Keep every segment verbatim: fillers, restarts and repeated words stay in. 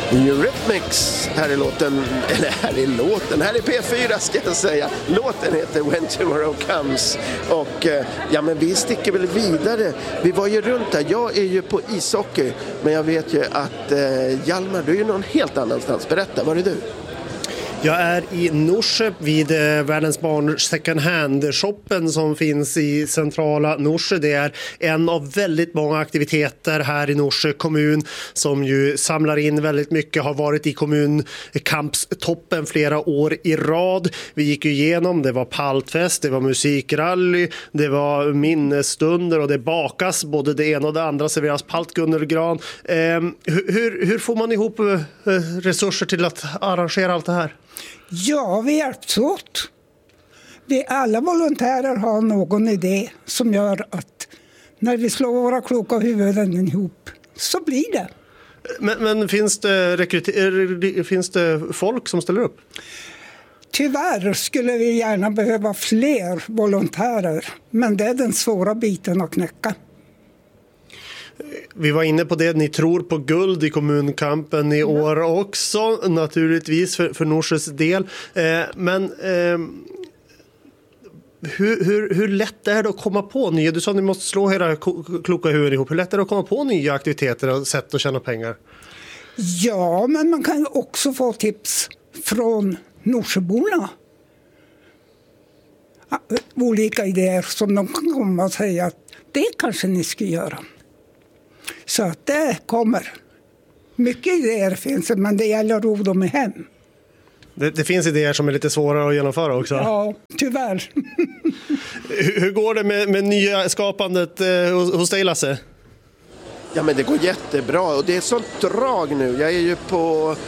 Eurythmics, här är låten, eller här är låten, här är P fyra ska jag säga. Låten heter When Tomorrow Comes och ja, men vi sticker väl vidare. Vi var ju runt där, jag är ju på ishockey, men jag vet ju att eh, Hjalmar, du är ju någon helt annanstans. Berätta, var är du? Jag är i Norsjö vid eh, Världens barn second hand-shoppen som finns i centrala Norsjö. Det är en av väldigt många aktiviteter här i Norsjö kommun som ju samlar in väldigt mycket, har varit i kommunkampstoppen flera år i rad. Vi gick ju igenom, det var paltfest, det var musikrally, det var minnesstunder och det bakas både det ena och det andra, serveras palt, Gunnelgran. Eh, hur, hur får man ihop eh, resurser till att arrangera allt det här? Ja, vi hjälps åt. Vi alla volontärer har någon idé som gör att när vi slår våra kloka huvuden ihop så blir det. Men, men finns det rekryter- finns det folk som ställer upp? Tyvärr skulle vi gärna behöva fler volontärer, men det är den svåra biten att knäcka. Vi var inne på det, ni tror på guld i kommunkampen i år också, naturligtvis för, för Norsjös del. Eh, men eh, hur, hur, hur lätt är det att komma på nya? Du sa att ni måste slå era kloka huvuden ihop. Hur lätt är det att komma på nya aktiviteter och sätt att tjäna pengar? Ja, men man kan ju också få tips från Norsjöborna. Olika idéer som de kan komma och säga att det kanske ni ska göra. Så att det kommer. Mycket idéer finns, men det gäller att ro dem i hem. Det, det finns idéer som är lite svårare att genomföra också. Ja, tyvärr. hur, hur går det med, med nya skapandet eh, hos, hos dig, Lasse? Ja, men det går jättebra och det är sånt drag nu. Jag är ju på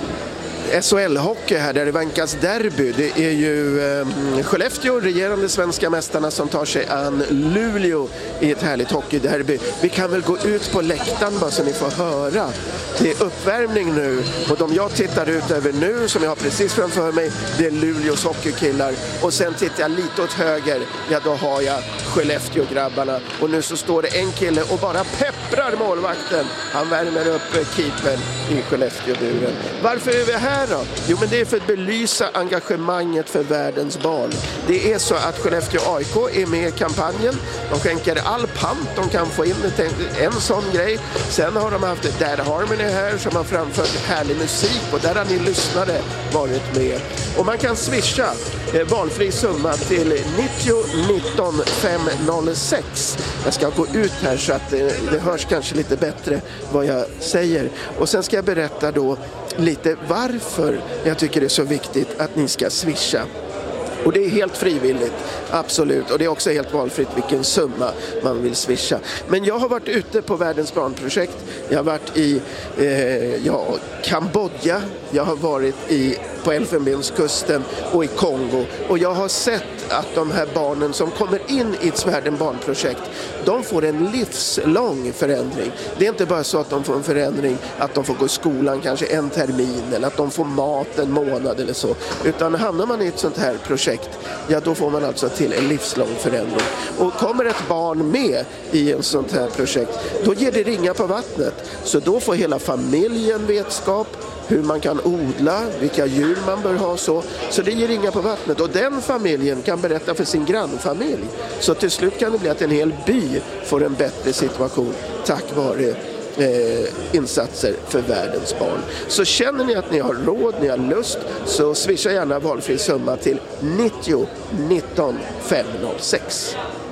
S H L-hockey här där det vankas derby. Det är ju eh, Skellefteå, regerande svenska mästarna, som tar sig an Luleå i ett härligt hockeyderby. Vi kan väl gå ut på läktaren bara så ni får höra. Det är uppvärmning nu och de jag tittar ut över nu som jag har precis framför mig, det är Luleås hockeykillar. Och sen tittar jag lite åt höger, ja då har jag Skellefteå-grabbarna. Och nu så står det en kille och bara pepprar målvakten. Han värmer upp keepern i Skellefteå-buren. Varför är vi här då? Jo, men det är för att belysa engagemanget för världens barn. Det är så att Skellefteå A I K är med i kampanjen. De skänker all pant de kan få in, en sån grej. Sen har de haft Dad Harmony här som har framfört härlig musik och där har ni lyssnare varit med. Och man kan swisha eh, valfri summa till nittio nitton femhundrasex. Jag ska gå ut här så att eh, det hörs kanske lite bättre vad jag säger. Och sen ska jag berätta då lite varför jag tycker det är så viktigt att ni ska swisha. Och det är helt frivilligt, absolut. Och det är också helt valfritt vilken summa man vill swisha. Men jag har varit ute på Världens barnprojekt. Jag har varit i eh, ja, Kambodja. Jag har varit i, på Elfenbenskusten och i Kongo. Och jag har sett att de här barnen som kommer in i ett Världens barnprojekt, de får en livslång förändring. Det är inte bara så att de får en förändring att de får gå i skolan kanske en termin eller att de får mat en månad eller så. Utan hamnar man i ett sånt här projekt, ja då får man alltså till en livslång förändring. Och kommer ett barn med i en sånt här projekt, då ger det ringar på vattnet. Så då får hela familjen vetskap hur man kan odla, vilka djur man bör ha så. Så det ger ringar på vattnet. Och den familjen kan berätta för sin grannfamilj. Så till slut kan det bli att en hel by får en bättre situation tack vare eh, insatser för världens barn. Så känner ni att ni har råd, ni har lust, så swisha gärna valfri summa till nittio nitton femhundrasex.